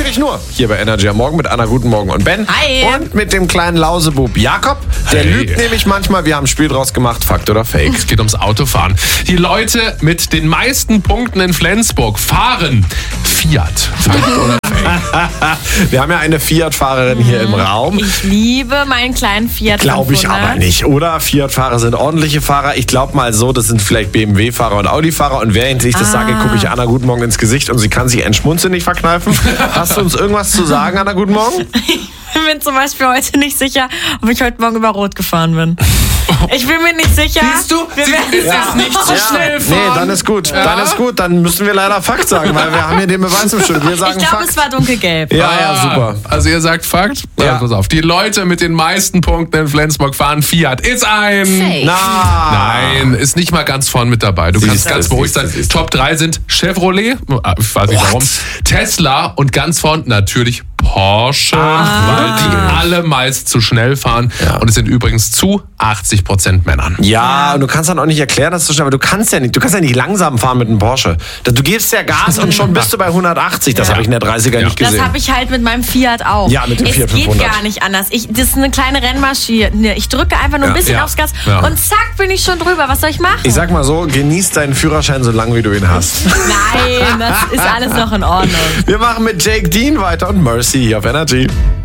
natürlich nur hier bei Energy am Morgen mit Anna, guten Morgen und Ben. Hi. Und mit dem kleinen Lausebub Jakob. Der lügt nämlich manchmal. Wir haben ein Spiel draus gemacht, Fakt oder Fake. Es geht ums Autofahren. Die Leute mit den meisten Punkten in Flensburg fahren Fiat. Fakt oder Fake? Wir haben ja eine Fiat-Fahrerin hier im Raum. Ich liebe meinen kleinen Fiat 500. Glaube ich aber nicht, oder? Fiat-Fahrer sind ordentliche Fahrer. Ich glaube mal so, das sind vielleicht BMW-Fahrer und Audi-Fahrer. Und während ich das sage, gucke ich Anna guten Morgen ins Gesicht und sie kann sich ein Schmunzeln nicht verkneifen. Hast du uns irgendwas zu sagen, Anna guten Morgen? Ich bin zum Beispiel heute nicht sicher, ob ich heute Morgen über Rot gefahren bin. Ich bin mir nicht sicher. Siehst du, sie ist jetzt nicht so schnell fahren. Nee, dann ist gut. Dann ist gut. Dann müssen wir leider Fakt sagen, weil wir haben hier den Beweis im Studio. Wir sagen Ich glaube, Fakt. es war dunkelgelb. Ja, super. Also ihr sagt Fakt? Ja. Pass auf. Die Leute mit den meisten Punkten in Flensburg fahren Fiat. Ist ein... Fake. Nein, ist nicht mal ganz vorn mit dabei. Du kannst ganz beruhigt sein. Top 3 sind Chevrolet, ich weiß nicht warum, Tesla und ganz vorn natürlich Porsche, weil die alle meist zu schnell fahren. Ja. Und es sind übrigens zu 80% Männern. Ja, und du kannst dann auch nicht erklären, dass du schnell, aber du kannst ja nicht langsam fahren mit einem Porsche. Du gibst ja Gas und schon bist du bei 180. Das habe ich in der 30er nicht gesehen. Das habe ich halt mit meinem Fiat auch. Ja, mit dem Fiat Es geht 500. gar nicht anders. Das ist eine kleine Rennmaschine. Ich drücke einfach nur ein bisschen aufs Gas und zack, bin ich schon drüber. Was soll ich machen? Ich sag mal so, genieß deinen Führerschein so lange, wie du ihn hast. Nein, das ist alles noch in Ordnung. Wir machen mit Jake Dean weiter und Mercy hier auf Energy.